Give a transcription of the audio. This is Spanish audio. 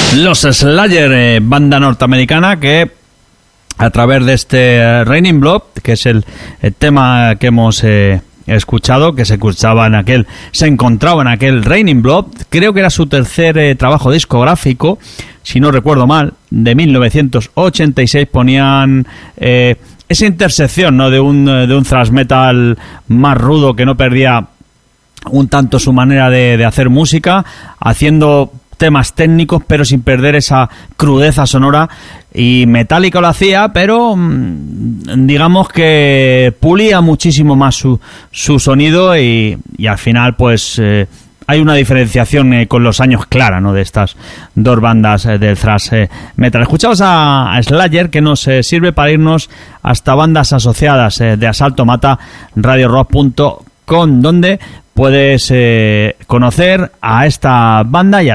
Los Slayer, banda norteamericana que a través de este Raining Blood, que es el tema que hemos escuchado, que se encontraba en aquel Raining Blood, creo que era su tercer trabajo discográfico, si no recuerdo mal, de 1986, ponían esa intersección, ¿no?, de un thrash metal más rudo que no perdía un tanto su manera de hacer música, haciendo temas técnicos pero sin perder esa crudeza sonora, y Metallica lo hacía, pero digamos que pulía muchísimo más su sonido, y al final pues hay una diferenciación con los años clara, ¿no?, de estas dos bandas del thrash metal. Escuchamos a Slayer, que nos sirve para irnos hasta bandas asociadas de Asalto Mata, radiorock.com, donde puedes conocer a esta banda y a